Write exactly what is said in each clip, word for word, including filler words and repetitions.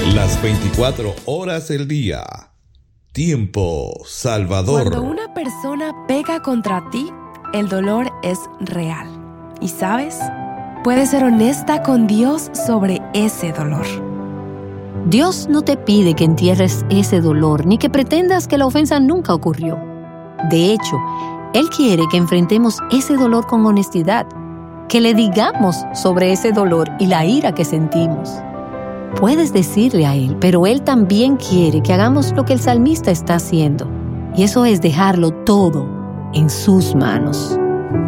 Las veinticuatro horas del día. Tiempo Salvador. Cuando una persona peca contra ti, el dolor es real. ¿Y sabes? Puedes ser honesta con Dios sobre ese dolor. Dios no te pide que entierres ese dolor, ni que pretendas que la ofensa nunca ocurrió. De hecho, Él quiere que enfrentemos ese dolor con honestidad, que le digamos sobre ese dolor y la ira que sentimos. Puedes decirle a Él, pero Él también quiere que hagamos lo que el salmista está haciendo, y eso es dejarlo todo en sus manos.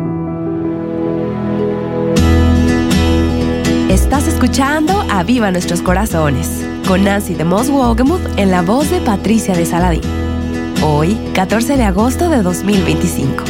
Estás escuchando Aviva Nuestros Corazones, con Nancy de Moss Wogemuth en la voz de Patricia de Saladín. Hoy, catorce de agosto de dos mil veinticinco.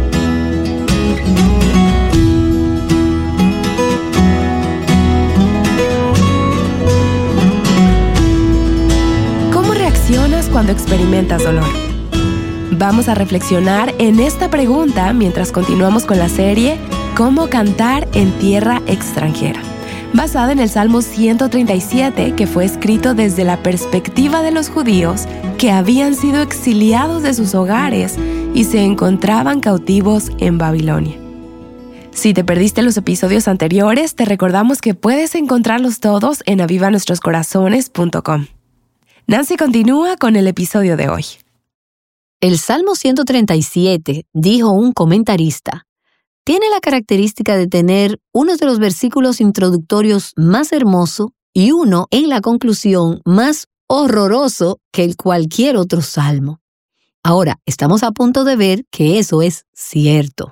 ¿Cómo reaccionas cuando experimentas dolor? Vamos a reflexionar en esta pregunta mientras continuamos con la serie Cómo cantar en tierra extranjera, basada en el Salmo ciento treinta y siete, que fue escrito desde la perspectiva de los judíos que habían sido exiliados de sus hogares y se encontraban cautivos en Babilonia. Si te perdiste los episodios anteriores, te recordamos que puedes encontrarlos todos en aviva nuestros corazones punto com. Nancy continúa con el episodio de hoy. El Salmo ciento treinta y siete, dijo un comentarista, tiene la característica de tener uno de los versículos introductorios más hermoso y uno en la conclusión más horroroso que el cualquier otro salmo. Ahora, estamos a punto de ver que eso es cierto.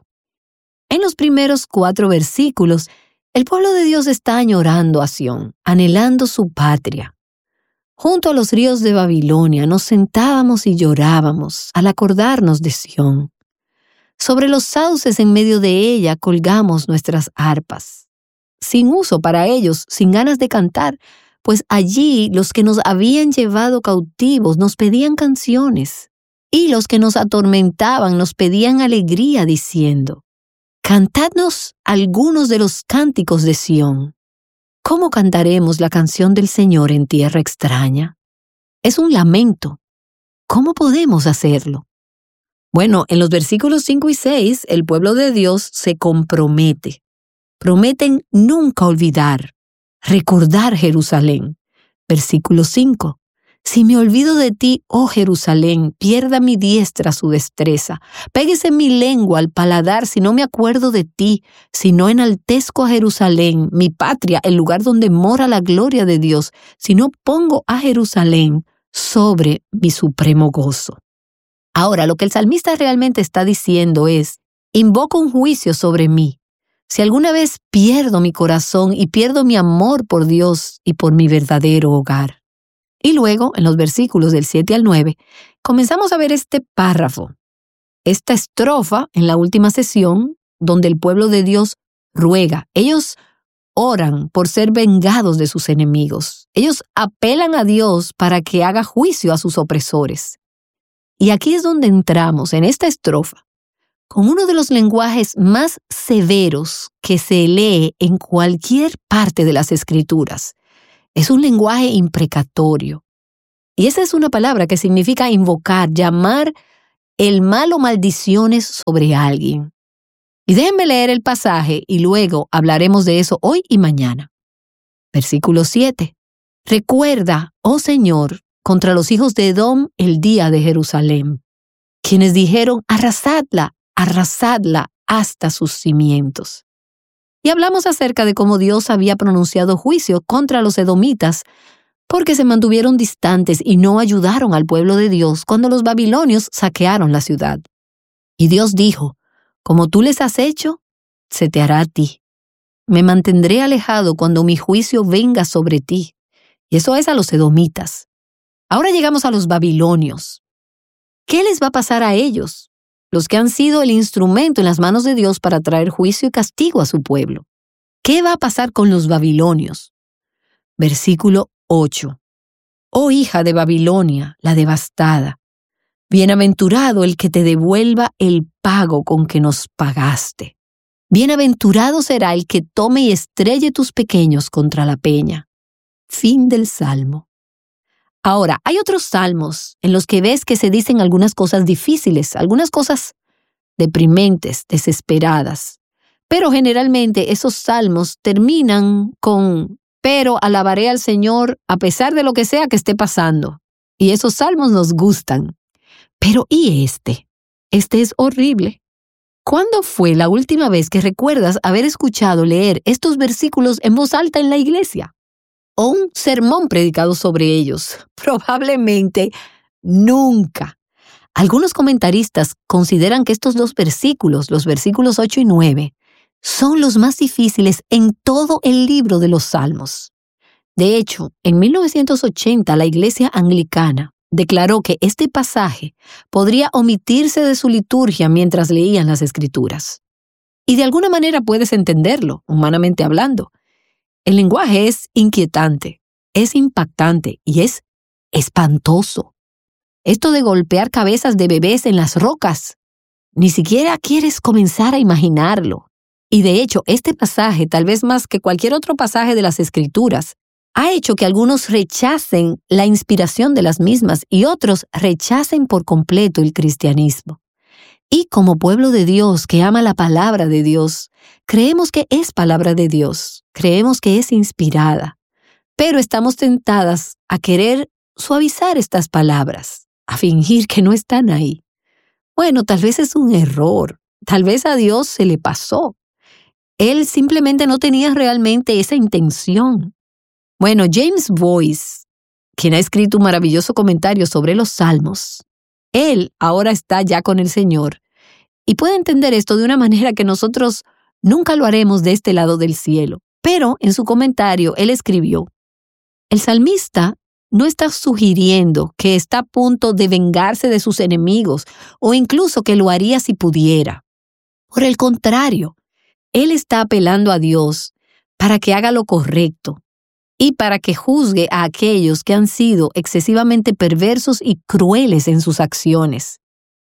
En los primeros cuatro versículos, el pueblo de Dios está añorando a Sión, anhelando su patria. Junto a los ríos de Babilonia nos sentábamos y llorábamos al acordarnos de Sión. Sobre los sauces en medio de ella colgamos nuestras arpas, sin uso para ellos, sin ganas de cantar, pues allí los que nos habían llevado cautivos nos pedían canciones, y los que nos atormentaban nos pedían alegría diciendo, cantadnos algunos de los cánticos de Sión. ¿Cómo cantaremos la canción del Señor en tierra extraña? Es un lamento. ¿Cómo podemos hacerlo? Bueno, en los versículos cinco y seis, el pueblo de Dios se compromete. Prometen nunca olvidar, recordar Jerusalén. Versículo cinco. Si me olvido de ti, oh Jerusalén, pierda mi diestra su destreza. Péguese mi lengua al paladar si no me acuerdo de ti, si no enaltezco a Jerusalén, mi patria, el lugar donde mora la gloria de Dios, si no pongo a Jerusalén sobre mi supremo gozo. Ahora, lo que el salmista realmente está diciendo es, invoco un juicio sobre mí. Si alguna vez pierdo mi corazón y pierdo mi amor por Dios y por mi verdadero hogar. Y luego, en los versículos del siete al nueve, comenzamos a ver este párrafo, esta estrofa en la última sesión, donde el pueblo de Dios ruega. Ellos oran por ser vengados de sus enemigos. Ellos apelan a Dios para que haga juicio a sus opresores. Y aquí es donde entramos, en esta estrofa, con uno de los lenguajes más severos que se lee en cualquier parte de las Escrituras. Es un lenguaje imprecatorio. Y esa es una palabra que significa invocar, llamar el mal o maldiciones sobre alguien. Y déjenme leer el pasaje y luego hablaremos de eso hoy y mañana. Versículo siete. Recuerda, oh Señor, contra los hijos de Edom el día de Jerusalén, quienes dijeron, arrasadla, arrasadla hasta sus cimientos. Y hablamos acerca de cómo Dios había pronunciado juicio contra los edomitas porque se mantuvieron distantes y no ayudaron al pueblo de Dios cuando los babilonios saquearon la ciudad. Y Dios dijo, como tú les has hecho, se te hará a ti. Me mantendré alejado cuando mi juicio venga sobre ti. Y eso es a los edomitas. Ahora llegamos a los babilonios. ¿Qué les va a pasar a ellos? Los que han sido el instrumento en las manos de Dios para traer juicio y castigo a su pueblo. ¿Qué va a pasar con los babilonios? Versículo ocho. Oh hija de Babilonia, la devastada, bienaventurado el que te devuelva el pago con que nos pagaste. Bienaventurado será el que tome y estrelle tus pequeños contra la peña. Fin del Salmo. Ahora, hay otros salmos en los que ves que se dicen algunas cosas difíciles, algunas cosas deprimentes, desesperadas. Pero generalmente esos salmos terminan con, pero alabaré al Señor a pesar de lo que sea que esté pasando. Y esos salmos nos gustan. Pero ¿y este? Este es horrible. ¿Cuándo fue la última vez que recuerdas haber escuchado leer estos versículos en voz alta en la iglesia? ¿O un sermón predicado sobre ellos? Probablemente nunca. Algunos comentaristas consideran que estos dos versículos, los versículos ocho y nueve, son los más difíciles en todo el libro de los Salmos. De hecho, en mil novecientos ochenta la Iglesia Anglicana declaró que este pasaje podría omitirse de su liturgia mientras leían las Escrituras. Y de alguna manera puedes entenderlo, humanamente hablando. El lenguaje es inquietante, es impactante y es espantoso. Esto de golpear cabezas de bebés en las rocas, ni siquiera quieres comenzar a imaginarlo. Y de hecho, este pasaje, tal vez más que cualquier otro pasaje de las Escrituras, ha hecho que algunos rechacen la inspiración de las mismas y otros rechacen por completo el cristianismo. Y como pueblo de Dios que ama la palabra de Dios, creemos que es palabra de Dios, creemos que es inspirada, pero estamos tentadas a querer suavizar estas palabras, a fingir que no están ahí. Bueno, tal vez es un error, tal vez a Dios se le pasó. Él simplemente no tenía realmente esa intención. Bueno, James Boyce, quien ha escrito un maravilloso comentario sobre los Salmos, él ahora está ya con el Señor y puede entender esto de una manera que nosotros nunca lo haremos de este lado del cielo. Pero en su comentario él escribió: el salmista no está sugiriendo que está a punto de vengarse de sus enemigos o incluso que lo haría si pudiera. Por el contrario, él está apelando a Dios para que haga lo correcto y para que juzgue a aquellos que han sido excesivamente perversos y crueles en sus acciones.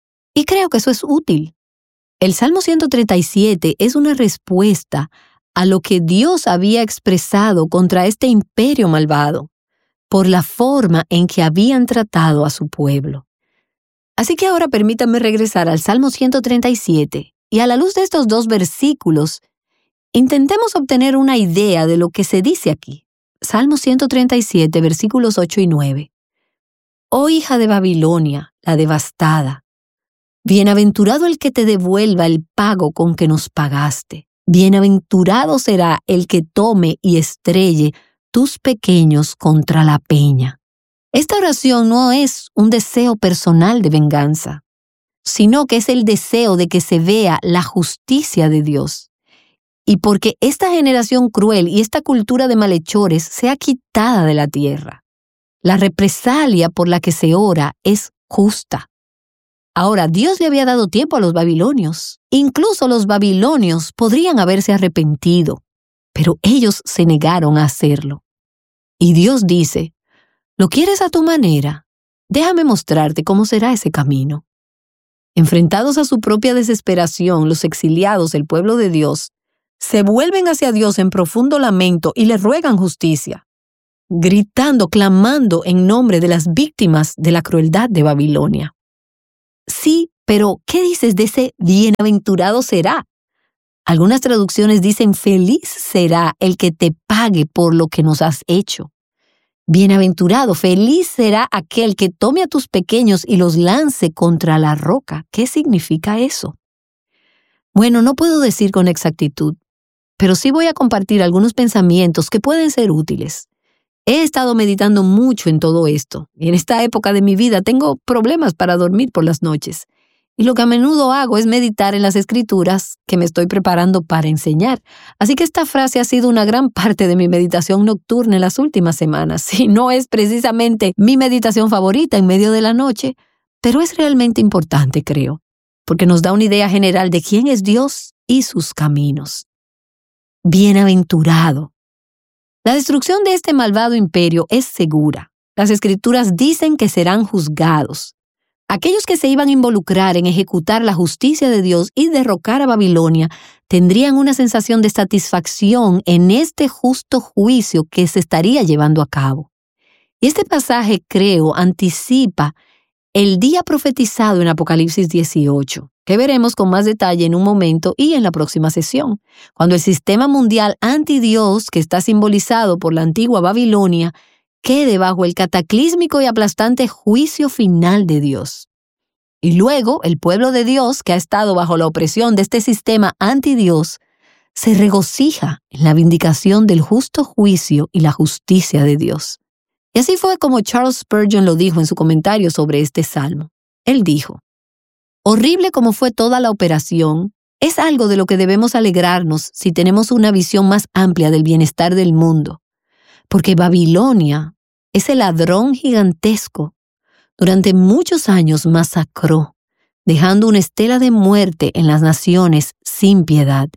Y creo que eso es útil. El Salmo ciento treinta y siete es una respuesta a lo que Dios había expresado contra este imperio malvado, por la forma en que habían tratado a su pueblo. Así que ahora permítanme regresar al Salmo ciento treinta y siete y a la luz de estos dos versículos, intentemos obtener una idea de lo que se dice aquí. Salmo ciento treinta y siete, versículos ocho y nueve. Oh hija de Babilonia, la devastada, bienaventurado el que te devuelva el pago con que nos pagaste. Bienaventurado será el que tome y estrelle tus pequeños contra la peña. Esta oración no es un deseo personal de venganza, sino que es el deseo de que se vea la justicia de Dios. Y porque esta generación cruel y esta cultura de malhechores sea quitada de la tierra. La represalia por la que se ora es justa. Ahora, Dios le había dado tiempo a los babilonios. Incluso los babilonios podrían haberse arrepentido, pero ellos se negaron a hacerlo. Y Dios dice: ¿lo quieres a tu manera? Déjame mostrarte cómo será ese camino. Enfrentados a su propia desesperación, los exiliados, el pueblo de Dios, se vuelven hacia Dios en profundo lamento y le ruegan justicia, gritando, clamando en nombre de las víctimas de la crueldad de Babilonia. Sí, pero ¿qué dices de ese bienaventurado será? Algunas traducciones dicen: feliz será el que te pague por lo que nos has hecho. Bienaventurado, feliz será aquel que tome a tus pequeños y los lance contra la roca. ¿Qué significa eso? Bueno, no puedo decir con exactitud, pero sí voy a compartir algunos pensamientos que pueden ser útiles. He estado meditando mucho en todo esto, y en esta época de mi vida tengo problemas para dormir por las noches. Y lo que a menudo hago es meditar en las Escrituras que me estoy preparando para enseñar. Así que esta frase ha sido una gran parte de mi meditación nocturna en las últimas semanas. Y no es precisamente mi meditación favorita en medio de la noche, pero es realmente importante, creo, porque nos da una idea general de quién es Dios y sus caminos. Bienaventurado. La destrucción de este malvado imperio es segura. Las Escrituras dicen que serán juzgados. Aquellos que se iban a involucrar en ejecutar la justicia de Dios y derrocar a Babilonia tendrían una sensación de satisfacción en este justo juicio que se estaría llevando a cabo. Y este pasaje, creo, anticipa el día profetizado en Apocalipsis dieciocho, que veremos con más detalle en un momento y en la próxima sesión, cuando el sistema mundial anti-Dios, que está simbolizado por la antigua Babilonia, quede bajo el cataclísmico y aplastante juicio final de Dios. Y luego, el pueblo de Dios, que ha estado bajo la opresión de este sistema anti-Dios, se regocija en la vindicación del justo juicio y la justicia de Dios. Y así fue como Charles Spurgeon lo dijo en su comentario sobre este salmo. Él dijo: horrible como fue toda la operación, es algo de lo que debemos alegrarnos si tenemos una visión más amplia del bienestar del mundo, porque Babilonia, ese ladrón gigantesco, durante muchos años masacró, dejando una estela de muerte en las naciones sin piedad.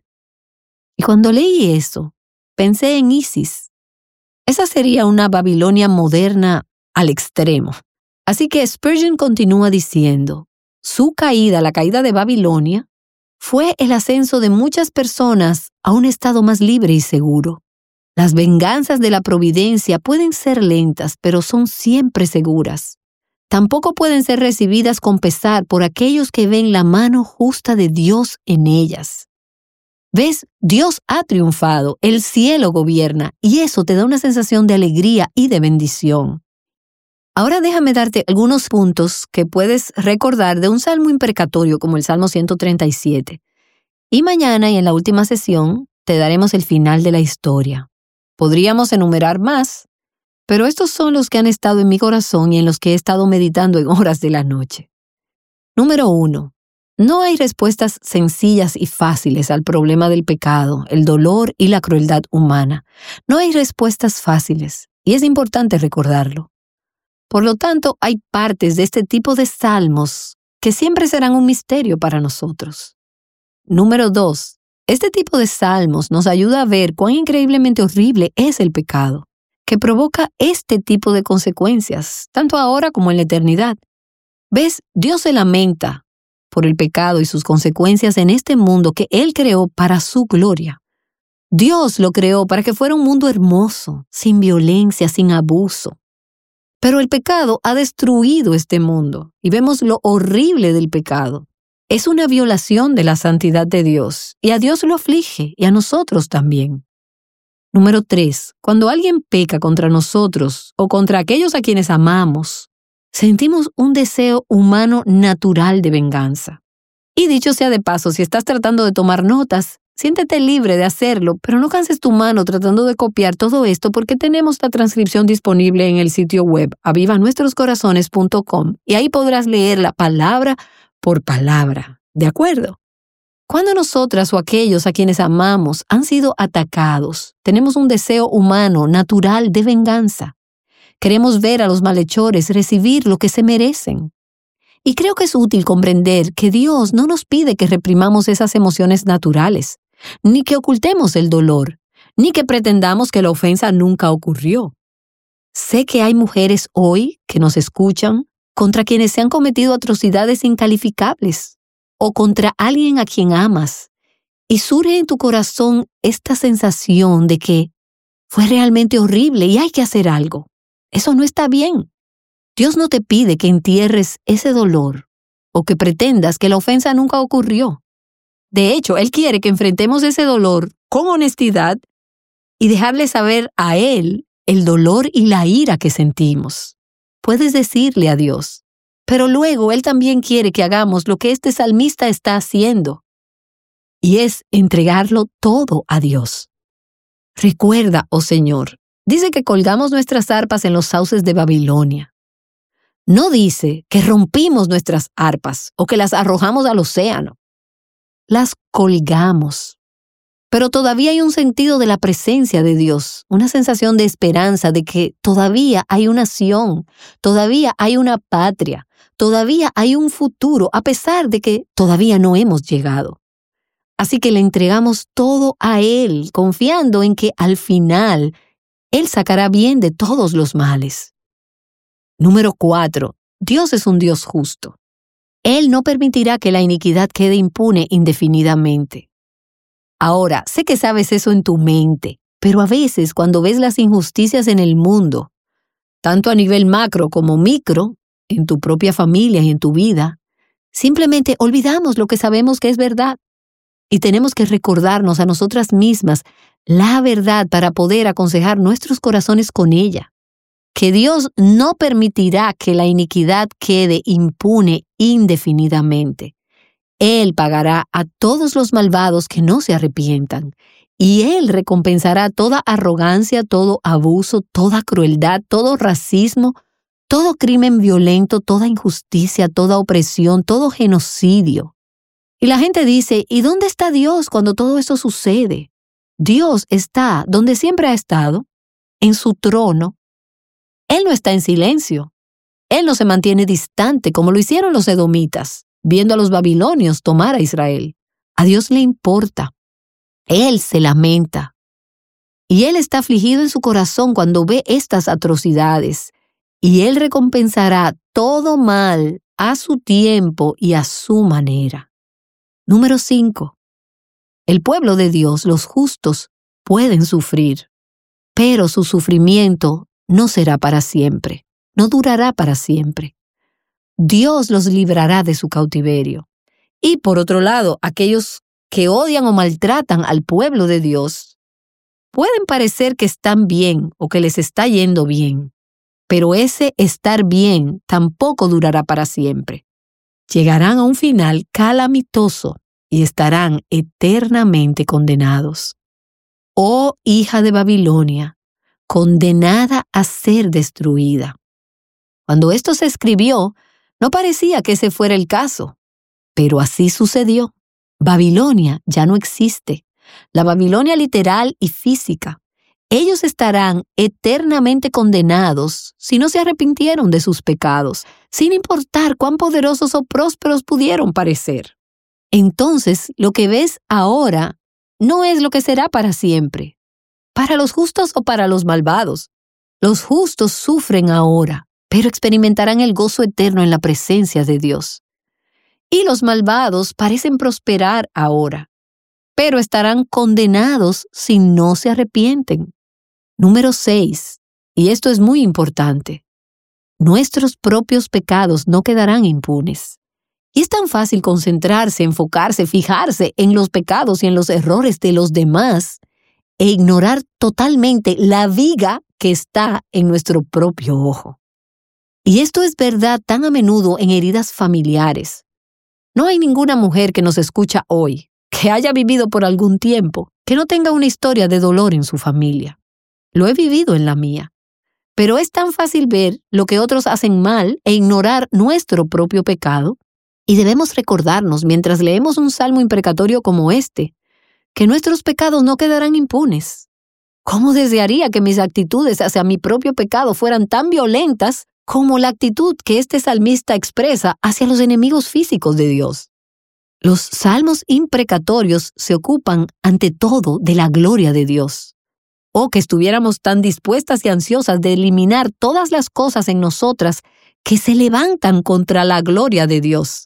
Y cuando leí eso, pensé en Isis. Esa sería una Babilonia moderna al extremo. Así que Spurgeon continúa diciendo, su caída, la caída de Babilonia, fue el ascenso de muchas personas a un estado más libre y seguro. Las venganzas de la providencia pueden ser lentas, pero son siempre seguras. Tampoco pueden ser recibidas con pesar por aquellos que ven la mano justa de Dios en ellas. ¿Ves? Dios ha triunfado, el cielo gobierna, y eso te da una sensación de alegría y de bendición. Ahora déjame darte algunos puntos que puedes recordar de un salmo imprecatorio como el Salmo ciento treinta y siete. Y mañana y en la última sesión te daremos el final de la historia. Podríamos enumerar más, pero estos son los que han estado en mi corazón y en los que he estado meditando en horas de la noche. Número uno. No hay respuestas sencillas y fáciles al problema del pecado, el dolor y la crueldad humana. No hay respuestas fáciles, y es importante recordarlo. Por lo tanto, hay partes de este tipo de salmos que siempre serán un misterio para nosotros. Número dos. Este tipo de salmos nos ayuda a ver cuán increíblemente horrible es el pecado, que provoca este tipo de consecuencias, tanto ahora como en la eternidad. ¿Ves? Dios se lamenta por el pecado y sus consecuencias en este mundo que Él creó para su gloria. Dios lo creó para que fuera un mundo hermoso, sin violencia, sin abuso. Pero el pecado ha destruido este mundo y vemos lo horrible del pecado. Es una violación de la santidad de Dios y a Dios lo aflige y a nosotros también. Número tres. Cuando alguien peca contra nosotros o contra aquellos a quienes amamos, sentimos un deseo humano natural de venganza. Y dicho sea de paso, si estás tratando de tomar notas, siéntete libre de hacerlo, pero no canses tu mano tratando de copiar todo esto porque tenemos la transcripción disponible en el sitio web aviva nuestros corazones punto com y ahí podrás leerla palabra por palabra. ¿De acuerdo? Cuando nosotras o aquellos a quienes amamos han sido atacados, tenemos un deseo humano natural de venganza. Queremos ver a los malhechores recibir lo que se merecen. Y creo que es útil comprender que Dios no nos pide que reprimamos esas emociones naturales, ni que ocultemos el dolor, ni que pretendamos que la ofensa nunca ocurrió. Sé que hay mujeres hoy que nos escuchan contra quienes se han cometido atrocidades incalificables, o contra alguien a quien amas, y surge en tu corazón esta sensación de que fue realmente horrible y hay que hacer algo. Eso no está bien. Dios no te pide que entierres ese dolor o que pretendas que la ofensa nunca ocurrió. De hecho, Él quiere que enfrentemos ese dolor con honestidad y dejarle saber a Él el dolor y la ira que sentimos. Puedes decirle a Dios, pero luego Él también quiere que hagamos lo que este salmista está haciendo, y es entregarlo todo a Dios. Recuerda, oh Señor, dice que colgamos nuestras arpas en los sauces de Babilonia. No dice que rompimos nuestras arpas o que las arrojamos al océano. Las colgamos. Pero todavía hay un sentido de la presencia de Dios, una sensación de esperanza de que todavía hay una Sión, todavía hay una patria, todavía hay un futuro, a pesar de que todavía no hemos llegado. Así que le entregamos todo a Él, confiando en que al final Él sacará bien de todos los males. Número cuatro. Dios es un Dios justo. Él no permitirá que la iniquidad quede impune indefinidamente. Ahora, sé que sabes eso en tu mente, pero a veces cuando ves las injusticias en el mundo, tanto a nivel macro como micro, en tu propia familia y en tu vida, simplemente olvidamos lo que sabemos que es verdad. Y tenemos que recordarnos a nosotras mismas la verdad para poder aconsejar nuestros corazones con ella. Que Dios no permitirá que la iniquidad quede impune indefinidamente. Él pagará a todos los malvados que no se arrepientan. Y Él recompensará toda arrogancia, todo abuso, toda crueldad, todo racismo, todo crimen violento, toda injusticia, toda opresión, todo genocidio. Y la gente dice, ¿y dónde está Dios cuando todo eso sucede? Dios está donde siempre ha estado, en su trono. Él no está en silencio. Él no se mantiene distante como lo hicieron los edomitas, viendo a los babilonios tomar a Israel. A Dios le importa. Él se lamenta. Y Él está afligido en su corazón cuando ve estas atrocidades. Y Él recompensará todo mal a su tiempo y a su manera. Número cinco. El pueblo de Dios, los justos, pueden sufrir, pero su sufrimiento no será para siempre, no durará para siempre. Dios los librará de su cautiverio. Y por otro lado, aquellos que odian o maltratan al pueblo de Dios pueden parecer que están bien o que les está yendo bien, pero ese estar bien tampoco durará para siempre. Llegarán a un final calamitoso y estarán eternamente condenados. Oh hija de Babilonia, condenada a ser destruida. Cuando esto se escribió, no parecía que ese fuera el caso, pero así sucedió. Babilonia ya no existe. La Babilonia literal y física. Ellos estarán eternamente condenados si no se arrepintieron de sus pecados, sin importar cuán poderosos o prósperos pudieron parecer. Entonces, lo que ves ahora no es lo que será para siempre. Para los justos o para los malvados. Los justos sufren ahora, pero experimentarán el gozo eterno en la presencia de Dios. Y los malvados parecen prosperar ahora, pero estarán condenados si no se arrepienten. Número seis, y esto es muy importante. Nuestros propios pecados no quedarán impunes. Y es tan fácil concentrarse, enfocarse, fijarse en los pecados y en los errores de los demás e ignorar totalmente la viga que está en nuestro propio ojo. Y esto es verdad tan a menudo en heridas familiares. No hay ninguna mujer que nos escucha hoy, que haya vivido por algún tiempo, que no tenga una historia de dolor en su familia. Lo he vivido en la mía. Pero es tan fácil ver lo que otros hacen mal e ignorar nuestro propio pecado. Y debemos recordarnos, mientras leemos un salmo imprecatorio como este, que nuestros pecados no quedarán impunes. ¿Cómo desearía que mis actitudes hacia mi propio pecado fueran tan violentas como la actitud que este salmista expresa hacia los enemigos físicos de Dios? Los salmos imprecatorios se ocupan ante todo de la gloria de Dios. Oh, que estuviéramos tan dispuestas y ansiosas de eliminar todas las cosas en nosotras que se levantan contra la gloria de Dios.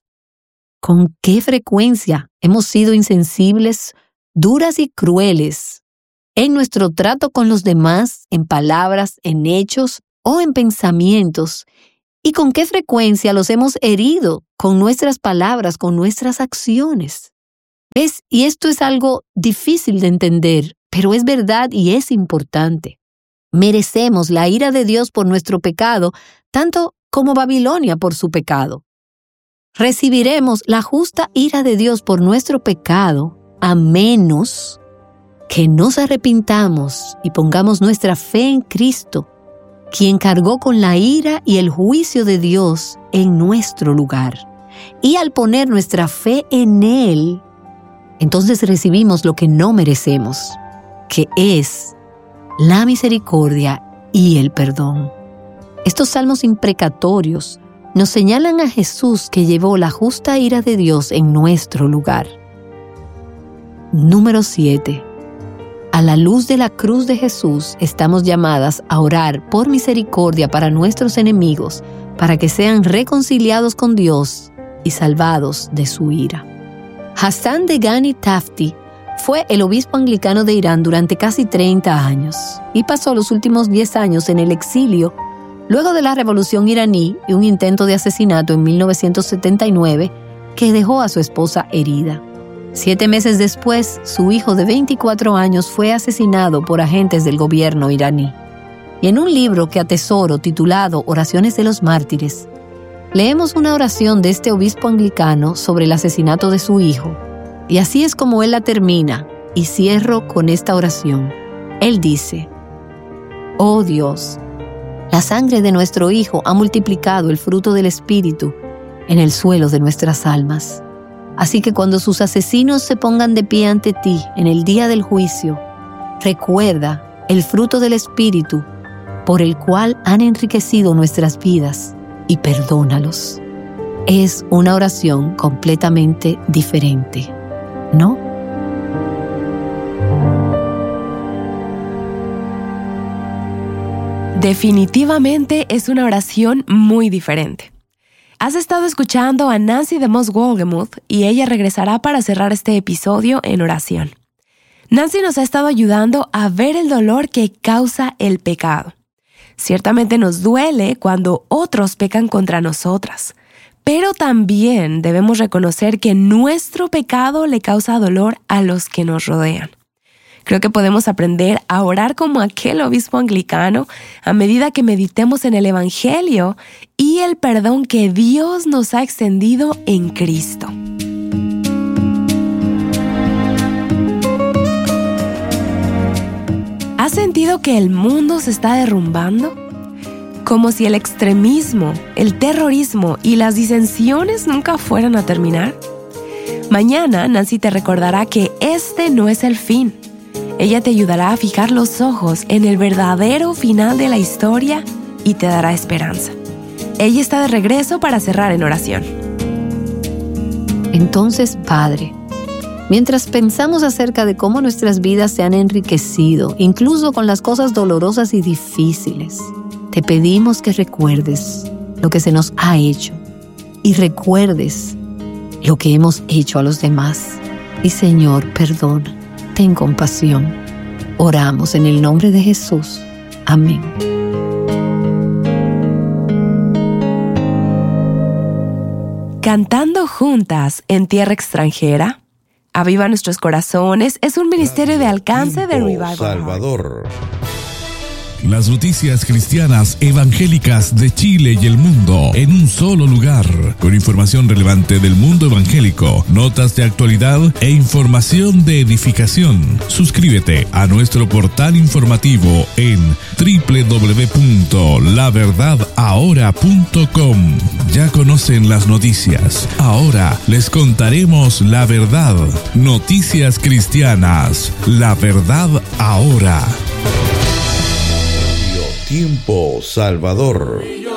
¿Con qué frecuencia hemos sido insensibles, duras y crueles en nuestro trato con los demás, en palabras, en hechos o en pensamientos? ¿Y con qué frecuencia los hemos herido con nuestras palabras, con nuestras acciones? ¿Ves? Y esto es algo difícil de entender, pero es verdad y es importante. Merecemos la ira de Dios por nuestro pecado, tanto como Babilonia por su pecado. Recibiremos la justa ira de Dios por nuestro pecado, a menos que nos arrepintamos y pongamos nuestra fe en Cristo, quien cargó con la ira y el juicio de Dios en nuestro lugar. Y al poner nuestra fe en Él, entonces recibimos lo que no merecemos, que es la misericordia y el perdón. Estos salmos imprecatorios nos señalan a Jesús que llevó la justa ira de Dios en nuestro lugar. Número siete. A la luz de la cruz de Jesús estamos llamadas a orar por misericordia para nuestros enemigos, para que sean reconciliados con Dios y salvados de su ira. Hassan de Ghani Tafti fue el obispo anglicano de Irán durante casi treinta años y pasó los últimos diez años en el exilio luego de la revolución iraní y un intento de asesinato en mil novecientos setenta y nueve que dejó a su esposa herida. Siete meses después, su hijo de veinticuatro años fue asesinado por agentes del gobierno iraní. Y en un libro que atesoro titulado Oraciones de los Mártires, leemos una oración de este obispo anglicano sobre el asesinato de su hijo. Y así es como él la termina, y cierro con esta oración. Él dice: «Oh Dios, la sangre de nuestro hijo ha multiplicado el fruto del Espíritu en el suelo de nuestras almas. Así que cuando sus asesinos se pongan de pie ante ti en el día del juicio, recuerda el fruto del Espíritu por el cual han enriquecido nuestras vidas y perdónalos». Es una oración completamente diferente, ¿no? Definitivamente es una oración muy diferente. Has estado escuchando a Nancy DeMoss Wolgemuth y ella regresará para cerrar este episodio en oración. Nancy nos ha estado ayudando a ver el dolor que causa el pecado. Ciertamente nos duele cuando otros pecan contra nosotras, pero también debemos reconocer que nuestro pecado le causa dolor a los que nos rodean. Creo que podemos aprender a orar como aquel obispo anglicano a medida que meditemos en el Evangelio y el perdón que Dios nos ha extendido en Cristo. ¿Has sentido que el mundo se está derrumbando? Como si el extremismo, el terrorismo y las disensiones nunca fueran a terminar. Mañana Nancy te recordará que este no es el fin. Ella te ayudará a fijar los ojos en el verdadero final de la historia y te dará esperanza. Ella está de regreso para cerrar en oración. Entonces, Padre, mientras pensamos acerca de cómo nuestras vidas se han enriquecido, incluso con las cosas dolorosas y difíciles, te pedimos que recuerdes lo que se nos ha hecho y recuerdes lo que hemos hecho a los demás. Y Señor, perdona. Ten compasión. Oramos en el nombre de Jesús. Amén. Cantando juntas en tierra extranjera, Aviva Nuestros Corazones es un ministerio de alcance de Revival Salvador. Las noticias cristianas evangélicas de Chile y el mundo en un solo lugar, con información relevante del mundo evangélico, notas de actualidad e información de edificación. Suscríbete a nuestro portal informativo en doble u doble u doble u punto la verdad ahora punto com. Ya conocen las noticias. Ahora les contaremos la verdad. Noticias cristianas. La verdad ahora. Tiempo Salvador.